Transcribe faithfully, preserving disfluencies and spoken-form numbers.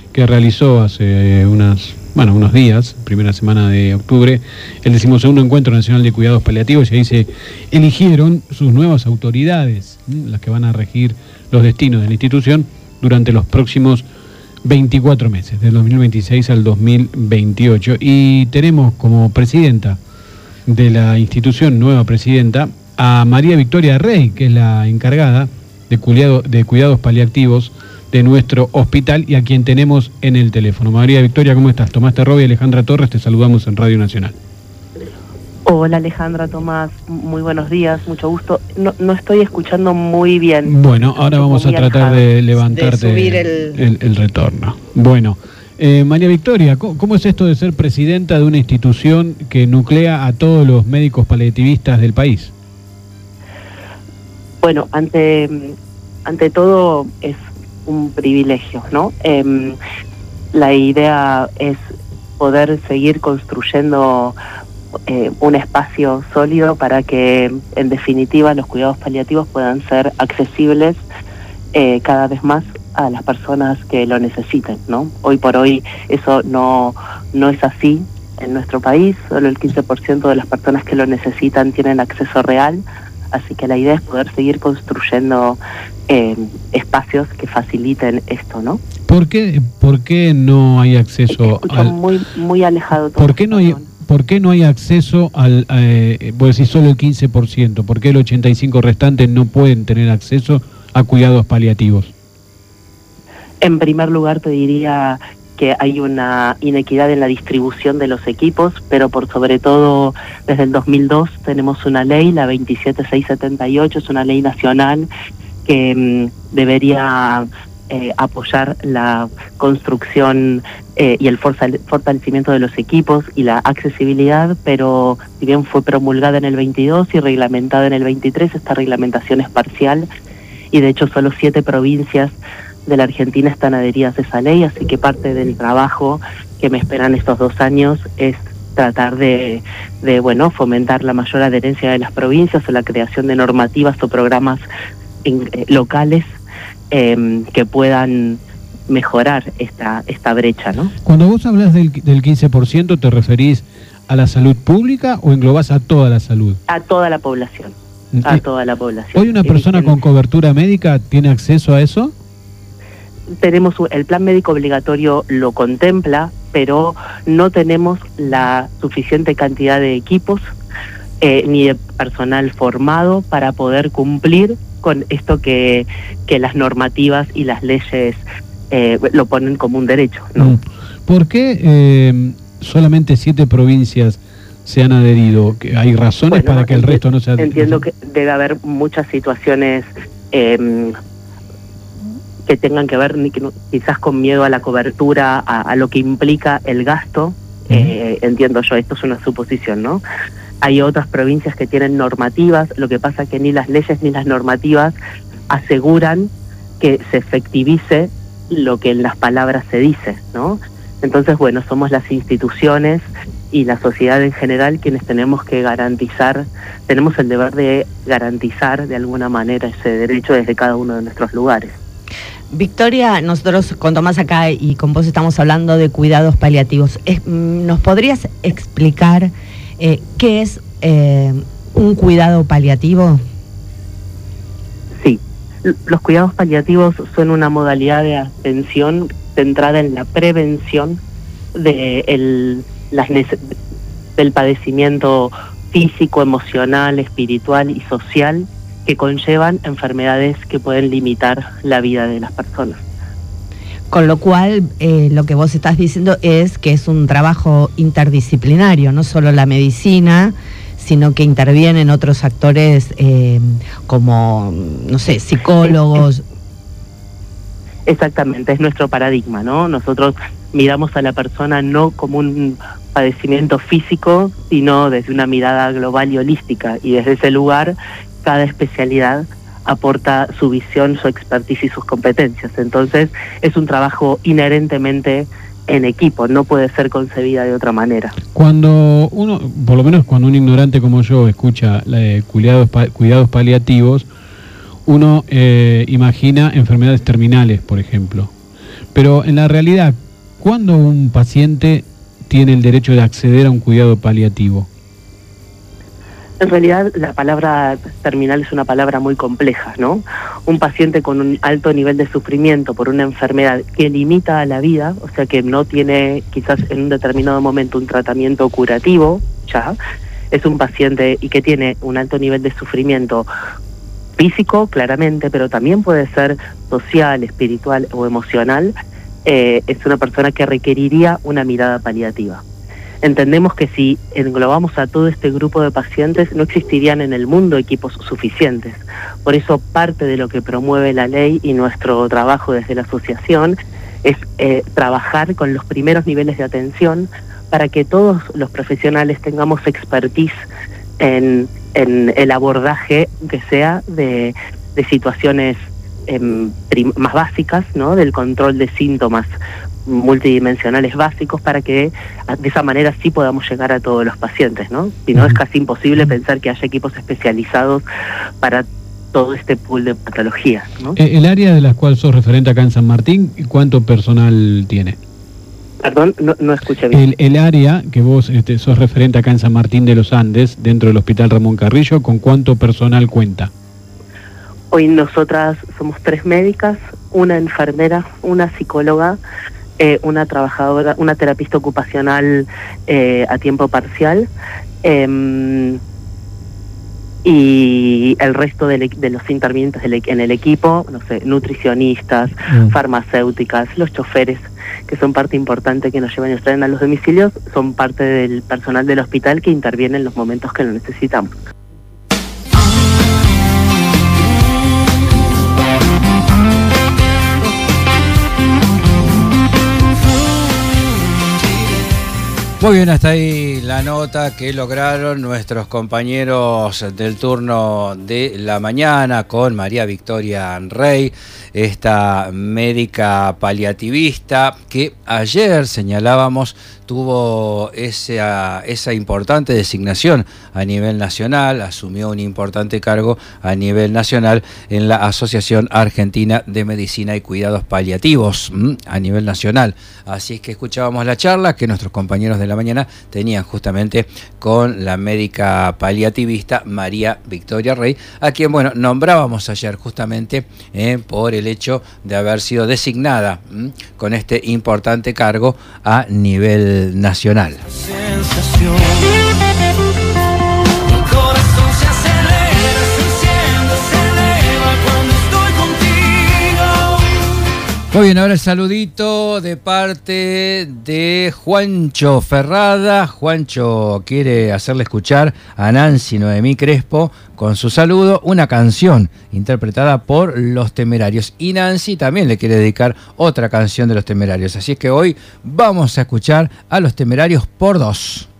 que realizó hace unas, bueno, unos días, primera semana de octubre, el decimosegundo Encuentro Nacional de Cuidados Paliativos, y ahí se eligieron sus nuevas autoridades, ¿m? las que van a regir los destinos de la institución durante los próximos veinticuatro meses, del dos mil veintiséis al dos mil veintiocho. Y tenemos como presidenta de la institución, nueva presidenta, a María Victoria Rey, que es la encargada de, cuidado, de cuidados paliativos de nuestro hospital y a quien tenemos en el teléfono. María Victoria, ¿cómo estás? Tomás Terrobia y Alejandra Torres, te saludamos en Radio Nacional. Hola Alejandra, Tomás, muy buenos días, mucho gusto. No, no estoy escuchando muy bien. Bueno, ahora vamos a tratar de levantarte de subir el... El, el retorno. Bueno, eh, María Victoria, ¿cómo, ¿cómo es esto de ser presidenta de una institución que nuclea a todos los médicos paliativistas del país? Bueno, ante, ante todo es un privilegio, ¿no? Eh, la idea es poder seguir construyendo eh, un espacio sólido para que, en definitiva, los cuidados paliativos puedan ser accesibles eh, cada vez más a las personas que lo necesiten, ¿no? Hoy por hoy eso no, no es así en nuestro país, solo el quince por ciento de las personas que lo necesitan tienen acceso real, así que la idea es poder seguir construyendo eh, espacios que faciliten esto, ¿no? ¿Por qué, por qué no hay acceso al... muy, muy alejado todo. ¿Por qué no hay, por qué no hay acceso al, eh, voy a decir solo el quince por ciento? ¿Por qué el ochenta y cinco por ciento restante no pueden tener acceso a cuidados paliativos? En primer lugar te diría que hay una inequidad en la distribución de los equipos, pero por sobre todo desde el dos mil dos tenemos una ley, la veintisiete mil seiscientos setenta y ocho, es una ley nacional que mmm, debería eh, apoyar la construcción eh, y el fortalecimiento de los equipos y la accesibilidad, pero si bien fue promulgada en el veintidós y reglamentada en el veintitrés, esta reglamentación es parcial y de hecho solo siete provincias de la Argentina están adheridas a esa ley, así que parte del trabajo que me esperan estos dos años es tratar de, de bueno, fomentar la mayor adherencia de las provincias o la creación de normativas o programas en, eh, locales eh, que puedan mejorar esta, esta brecha, ¿no? Cuando vos hablas del, del quince por ciento, ¿te referís a la salud pública o englobás a toda la salud? A toda la población, a toda la población. ¿Hoy una persona con cobertura médica tiene acceso a eso? Tenemos el plan médico obligatorio lo contempla, pero no tenemos la suficiente cantidad de equipos eh, ni de personal formado para poder cumplir con esto que, que las normativas y las leyes eh, lo ponen como un derecho, ¿no? ¿Por qué eh, solamente siete provincias se han adherido? ¿Hay razones bueno, para que el resto no se adhiera? Entiendo que debe haber muchas situaciones eh, que tengan que ver quizás con miedo a la cobertura, a, a lo que implica el gasto, uh-huh. eh, entiendo yo, esto es una suposición, ¿no? Hay otras provincias que tienen normativas, lo que pasa que ni las leyes ni las normativas aseguran que se efectivice lo que en las palabras se dice, ¿no? Entonces, bueno, somos las instituciones y la sociedad en general quienes tenemos que garantizar, tenemos el deber de garantizar de alguna manera ese derecho desde cada uno de nuestros lugares. Victoria, nosotros con Tomás acá y con vos estamos hablando de cuidados paliativos. Es, ¿Nos podrías explicar eh, qué es eh, un cuidado paliativo? Sí, los cuidados paliativos son una modalidad de atención centrada en la prevención de el, las del padecimiento físico, emocional, espiritual y social que conllevan enfermedades que pueden limitar la vida de las personas. Con lo cual, eh, lo que vos estás diciendo es que es un trabajo interdisciplinario, no solo la medicina, sino que intervienen otros actores eh, como, no sé, psicólogos. Exactamente, es nuestro paradigma, ¿no? Nosotros miramos a la persona no como un padecimiento físico, sino desde una mirada global y holística, y desde ese lugar cada especialidad aporta su visión, su expertise y sus competencias. Entonces es un trabajo inherentemente en equipo, no puede ser concebida de otra manera. Cuando uno, por lo menos cuando un ignorante como yo escucha eh, cuidados, pa, cuidados paliativos, uno eh, imagina enfermedades terminales, por ejemplo. Pero en la realidad, ¿cuándo un paciente tiene el derecho de acceder a un cuidado paliativo? En realidad la palabra terminal es una palabra muy compleja, ¿no? Un paciente con un alto nivel de sufrimiento por una enfermedad que limita a la vida, o sea que no tiene quizás en un determinado momento un tratamiento curativo, ya, es un paciente y que tiene un alto nivel de sufrimiento físico, claramente, pero también puede ser social, espiritual o emocional, eh, es una persona que requeriría una mirada paliativa. Entendemos que si englobamos a todo este grupo de pacientes, no existirían en el mundo equipos suficientes. Por eso parte de lo que promueve la ley y nuestro trabajo desde la asociación es eh, trabajar con los primeros niveles de atención para que todos los profesionales tengamos expertise en, en el abordaje que sea de, de situaciones eh, más básicas, ¿no? Del control de síntomas multidimensionales básicos, para que de esa manera sí podamos llegar a todos los pacientes, ¿no? Si no, es casi imposible pensar que haya equipos especializados para todo este pool de patologías, ¿no? El área de la cual sos referente acá en San Martín, ¿cuánto personal tiene? Perdón, no, no escuché bien. El, el área que vos este, sos referente acá en San Martín de los Andes, dentro del Hospital Ramón Carrillo, ¿con cuánto personal cuenta? Hoy nosotras somos tres médicas, una enfermera, una psicóloga, Eh, una trabajadora, una terapista ocupacional eh, a tiempo parcial, eh, y el resto de, de los intervinientes del, en el equipo, no sé, nutricionistas, mm. farmacéuticas, los choferes, que son parte importante que nos llevan y nos traen a los domicilios, son parte del personal del hospital que interviene en los momentos que lo necesitamos. Muy bien, hasta ahí la nota que lograron nuestros compañeros del turno de la mañana con María Victoria Rey, esta médica paliativista que ayer señalábamos tuvo esa, esa importante designación a nivel nacional, asumió un importante cargo a nivel nacional en la Asociación Argentina de Medicina y Cuidados Paliativos a nivel nacional. Así es que escuchábamos la charla que nuestros compañeros de la mañana tenían justamente con la médica paliativista María Victoria Rey, a quien, bueno, nombrábamos ayer justamente eh, por el hecho de haber sido designada ¿m? con este importante cargo a nivel nacional. Muy bien, ahora el saludito de parte de Juancho Ferrada. Juancho quiere hacerle escuchar a Nancy Noemí Crespo con su saludo una canción interpretada por Los Temerarios. Y Nancy también le quiere dedicar otra canción de Los Temerarios. Así es que hoy vamos a escuchar a Los Temerarios por dos.